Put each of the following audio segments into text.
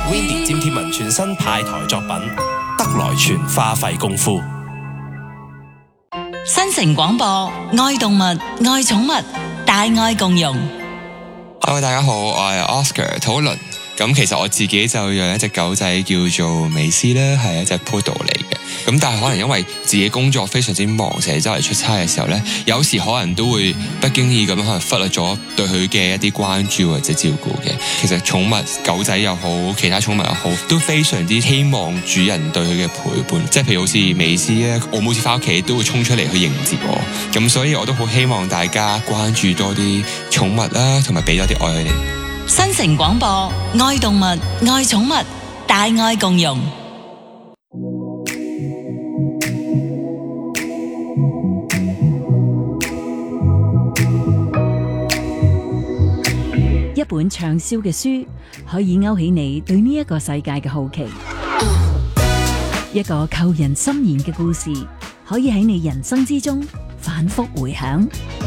Windy 詹天文全新派台作品《得來全花費功夫》。 新城廣播，愛動物，愛寵物，大愛共融。 Hello， 大家好，我係 Oscar 討論。咁其實我自己就養一隻狗仔叫做美斯啦，係一隻 Poodle 嚟嘅。咁但係可能因為自己工作非常之忙，成日周圍出差嘅時候呢，有時可能都會不經意咁可能忽略咗對佢嘅一啲關注或者照顧嘅。其實寵物狗仔又好，其他寵物又好，都非常之希望主人對佢嘅陪伴。即係譬如好似美斯咧，我每次翻屋企都會衝出嚟去迎接我。咁所以我都好希望大家關注多啲寵物啦，同埋俾多啲愛佢哋。 新城廣播，愛動物，愛寵物，大愛共融。 一本暢銷嘅書可以勾起你對呢一個世界嘅好奇，一個扣人心弦嘅故事可以喺你人生之中反覆回響，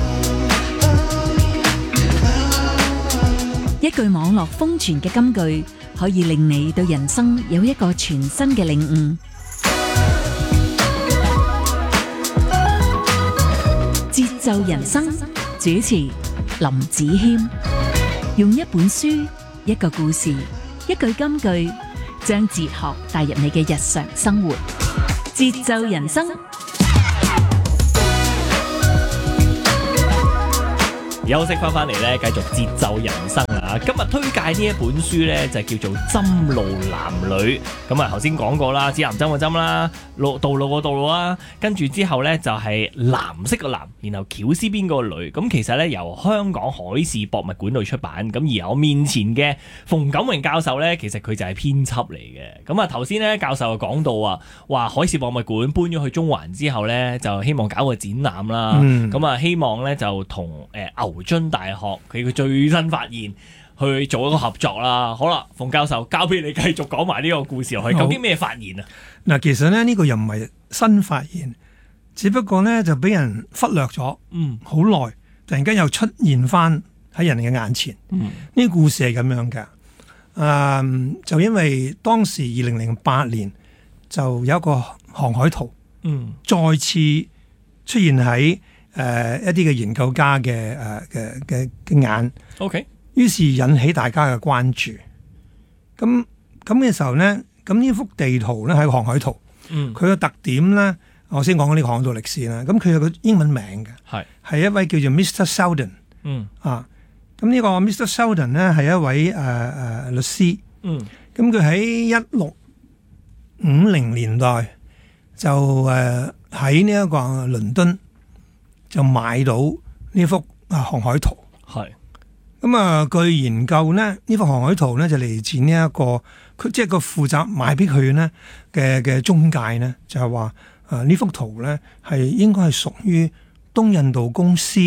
一句網絡瘋傳嘅金句可以令你對人生有一個全新嘅領悟。節奏人生，主持林子謙。用一本書、一個故事、一句金句，將哲學帶入你嘅日常生活。節奏人生， 休息翻嚟咧，繼續節奏人生啊！今日推介呢一本書咧，就叫做《針路男女》。咁啊，頭先講過啦，指南針個針啦，道路個道路啦，跟住之後咧就係藍色個藍，然後絞絲邊個女。咁其實咧由香港海事博物館度出版。咁而我面前嘅馮錦榮教授咧，其實佢就係編輯嚟嘅。咁啊頭先咧教授就講到話海事博物館搬咗去中環之後咧，就希望搞個展覽啦。咁啊希望咧就同牛津大學佢嘅最新發現去做一個合作啦。好啦，馮教授交俾你繼續講埋呢個故事落去。究竟咩發現啊？ 嗱，其實咧呢個又唔係新發現，只不過咧就俾人忽略咗，好耐，突然間又出現翻喺人嘅眼前。呢個故事係咁樣嘅，就因為當時2008年就有一個航海圖，再次出現喺一啲嘅研究家嘅眼，OK， 於是引起大家嘅關注。咁嘅時候咧，咁呢幅地圖咧係個航海圖，佢嘅特點咧，我先講呢個航海圖歷史啦。咁佢有個英文名嘅，係一位叫做 Mr. Selden，咁呢個 Mr. Selden 咧係一位律師，咁佢喺1650年代就喺呢一個倫敦就買到呢幅航海圖，咁據研究咧，呢幅航海圖咧就嚟自呢一個，佢即係個負責買俾佢咧嘅中介咧，就係話呢幅圖咧係應該係屬於東印度公司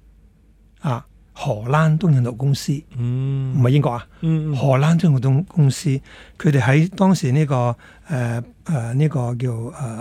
荷蘭東印度公司，唔係英國荷蘭東印度公司，佢哋喺當時呢個呢個叫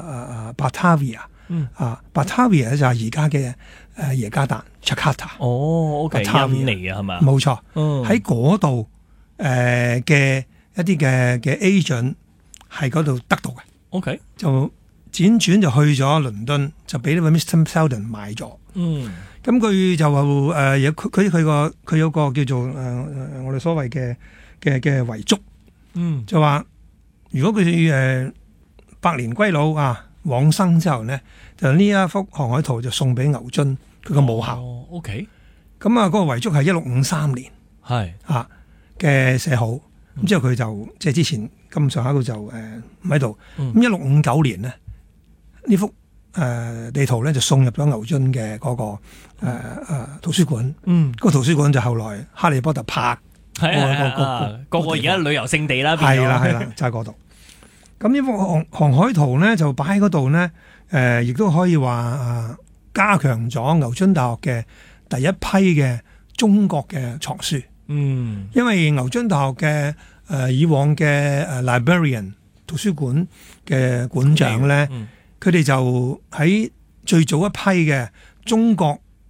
Batavia，Batavia 就係而家嘅耶加達 Jakarta。 OK， 印尼係嘛？ 冇錯，喺嗰度嘅一啲嘅 agent 係嗰度得到嘅。OK， 就輾轉就去咗倫敦，就俾呢位 Mr. Selden 買咗。咁佢就話佢有個叫做我哋所謂嘅遺囑，就話如果佢百年歸老往生之後咧，就呢一幅航海圖就送俾牛津佢個母校。OK， 咁嗰個遺囑係1653年嘅寫好，咁之後佢就即係之前咁上下佢就唔喺度。咁1659年咧，呢幅地圖咧就送入咗牛津嘅嗰個圖書館。個圖書館就後來哈利波特拍個而家旅遊勝地啦， 係啦，就喺嗰度。咁呢幅航海圖咧就擺喺嗰度咧，亦都可以話加強咗牛津大學嘅第一批嘅中國嘅藏書。因為牛津大學嘅以往嘅librarian 圖書館嘅館長咧，佢哋就喺最早一批嘅中國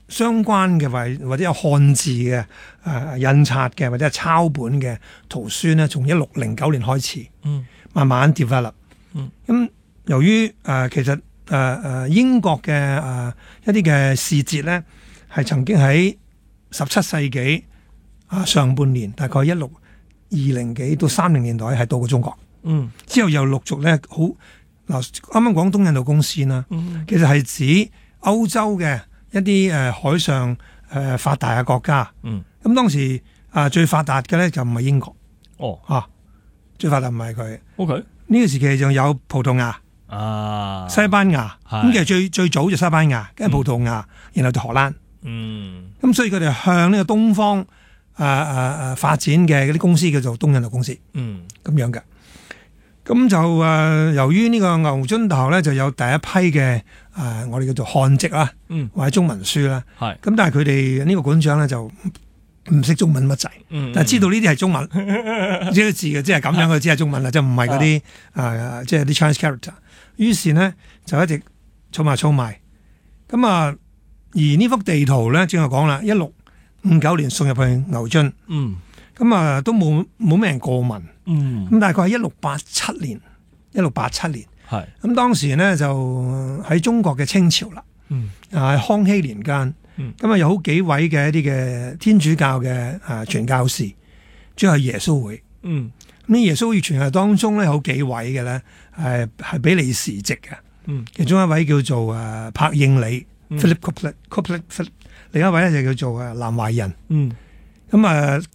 相關嘅或者有漢字嘅印刷嘅或者係抄本嘅圖書咧，從1609年開始，慢慢 develop。咁由於其實英國嘅一啲嘅使節咧，係曾經喺17世紀上半年，大概1620幾到30年代係到過中國。之後又陸續咧好嗱，啱啱講東印度公司啦，其實係指歐洲嘅一啲海上發達嘅國家。咁當時最發達嘅咧就唔係英國。最發達唔係佢。OK。呢個時期仲有葡萄牙、西班牙。咁其實最早就西班牙，跟住葡萄牙，然後就荷蘭。咁所以佢哋向呢個東方發展嘅嗰啲公司叫做東印度公司。咁樣嘅。咁就由於呢個牛津大學咧就有第一批嘅我哋叫做漢籍啦，或者中文書啦。咁但係佢哋呢個館長咧就唔識中文乜滯，但係知道呢啲係中文，知道字嘅，即係咁樣佢只係中文啦，就唔係嗰啲即係啲 Chinese character。於是呢，就一直儲埋。咁而呢幅地圖咧，正話講啦，1659年送入去牛津。咁都冇咩人過問。咁大概係1687年，咁當時呢，就喺中國嘅清朝啦。康熙年間，咁有好幾位嘅一啲嘅天主教嘅傳教士，主要係耶穌會。咁耶穌會傳教當中咧，有幾位嘅咧係比利時籍嘅。其中一位叫做柏應里 Philip Couplet， 另一位咧就叫做南懷仁。咁